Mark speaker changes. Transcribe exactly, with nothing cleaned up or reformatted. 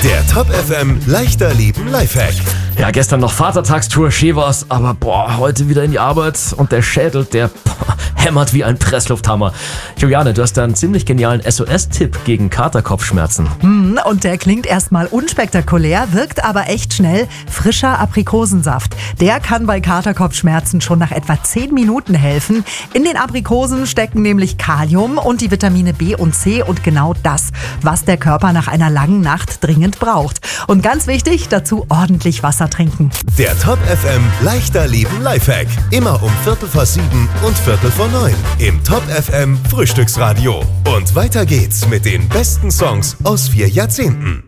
Speaker 1: Der Top F M leichter Leben Lifehack.
Speaker 2: Ja, gestern noch Vatertagstour, schön war's, aber boah, heute wieder in die Arbeit und der Schädel, der boah, hämmert wie ein Presslufthammer. Juliane, du hast da einen ziemlich genialen S O S-Tipp gegen Katerkopfschmerzen.
Speaker 3: Hm, und der klingt erstmal unspektakulär, wirkt aber echt schnell. Frischer Aprikosensaft. Der kann bei Katerkopfschmerzen schon nach etwa zehn Minuten helfen. In den Aprikosen stecken nämlich Kalium und die Vitamine B und C und genau das, was der Körper nach einer langen Nacht dringend braucht. Und ganz wichtig, dazu ordentlich Wasser trinken.
Speaker 1: Der Top F M leichter Leben Lifehack. Immer um Viertel vor sieben und Viertel vor neun im Top F M Frühstücksradio. Und weiter geht's mit den besten Songs aus vier Jahrzehnten.